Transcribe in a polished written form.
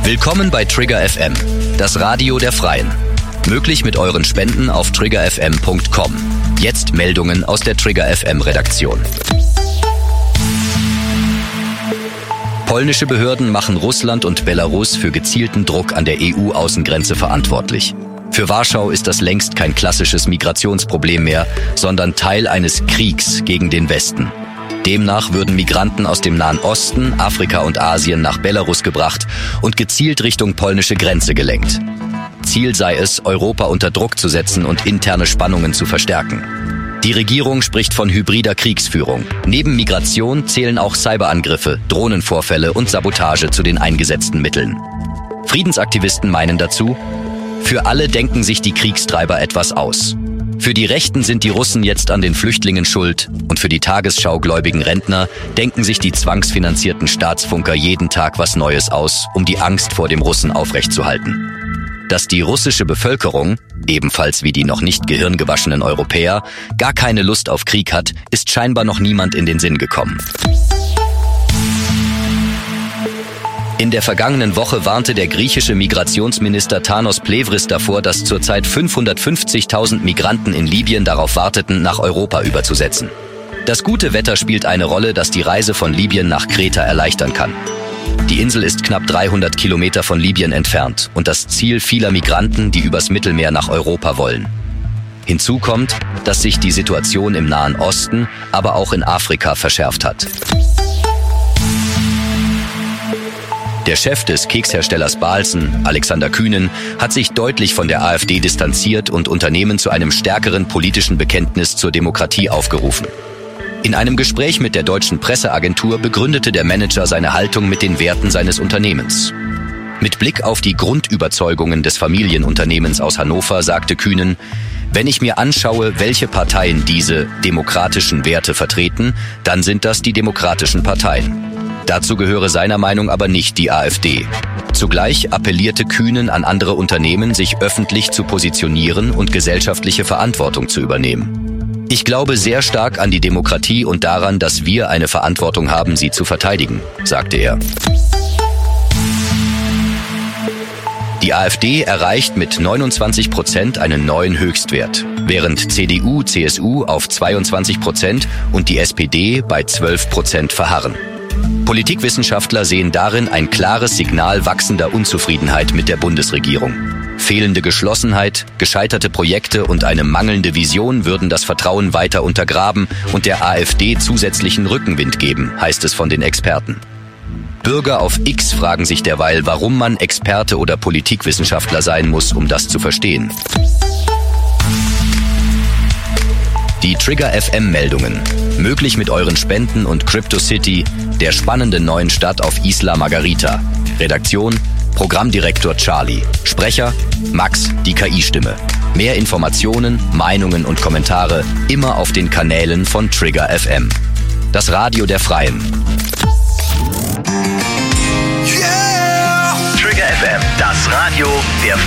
Willkommen bei Trigger FM, das Radio der Freien. Möglich mit euren Spenden auf triggerfm.com. Jetzt Meldungen aus der Trigger FM Redaktion. Polnische Behörden machen Russland und Belarus für gezielten Druck an der EU-Außengrenze verantwortlich. Für Warschau ist das längst kein klassisches Migrationsproblem mehr, sondern Teil eines Kriegs gegen den Westen. Demnach würden Migranten aus dem Nahen Osten, Afrika und Asien nach Belarus gebracht und gezielt Richtung polnische Grenze gelenkt. Ziel sei es, Europa unter Druck zu setzen und interne Spannungen zu verstärken. Die Regierung spricht von hybrider Kriegsführung. Neben Migration zählen auch Cyberangriffe, Drohnenvorfälle und Sabotage zu den eingesetzten Mitteln. Friedensaktivisten meinen dazu, für alle denken sich die Kriegstreiber etwas aus. Für die Rechten sind die Russen jetzt an den Flüchtlingen schuld und für die tagesschau-gläubigen Rentner denken sich die zwangsfinanzierten Staatsfunker jeden Tag was Neues aus, um die Angst vor dem Russen aufrechtzuhalten. Dass die russische Bevölkerung, ebenfalls wie die noch nicht gehirngewaschenen Europäer, gar keine Lust auf Krieg hat, ist scheinbar noch niemand in den Sinn gekommen. In der vergangenen Woche warnte der griechische Migrationsminister Tanos Plevris davor, dass zurzeit 550.000 Migranten in Libyen darauf warteten, nach Europa überzusetzen. Das gute Wetter spielt eine Rolle, das die Reise von Libyen nach Kreta erleichtern kann. Die Insel ist knapp 300 Kilometer von Libyen entfernt und das Ziel vieler Migranten, die übers Mittelmeer nach Europa wollen. Hinzu kommt, dass sich die Situation im Nahen Osten, aber auch in Afrika verschärft hat. Der Chef des Keksherstellers Balsen, Alexander Kühnen, hat sich deutlich von der AfD distanziert und Unternehmen zu einem stärkeren politischen Bekenntnis zur Demokratie aufgerufen. In einem Gespräch mit der deutschen Presseagentur begründete der Manager seine Haltung mit den Werten seines Unternehmens. Mit Blick auf die Grundüberzeugungen des Familienunternehmens aus Hannover sagte Kühnen, wenn ich mir anschaue, welche Parteien diese demokratischen Werte vertreten, dann sind das die demokratischen Parteien. Dazu gehöre seiner Meinung aber nicht die AfD. Zugleich appellierte Kühnen an andere Unternehmen, sich öffentlich zu positionieren und gesellschaftliche Verantwortung zu übernehmen. Ich glaube sehr stark an die Demokratie und daran, dass wir eine Verantwortung haben, sie zu verteidigen, sagte er. Die AfD erreicht mit 29% einen neuen Höchstwert, während CDU, CSU auf 22% und die SPD bei 12% verharren. Politikwissenschaftler sehen darin ein klares Signal wachsender Unzufriedenheit mit der Bundesregierung. Fehlende Geschlossenheit, gescheiterte Projekte und eine mangelnde Vision würden das Vertrauen weiter untergraben und der AfD zusätzlichen Rückenwind geben, heißt es von den Experten. Bürger auf X fragen sich derweil, warum man Experte oder Politikwissenschaftler sein muss, um das zu verstehen. Die Trigger FM Meldungen. Möglich mit euren Spenden und CryptoCity, der spannenden neuen Stadt auf Isla Margarita. Redaktion, Programmdirektor Charlie. Sprecher, Max, die KI-Stimme. Mehr Informationen, Meinungen und Kommentare immer auf den Kanälen von Trigger FM. Das Radio der Freien. Yeah! Trigger FM, das Radio der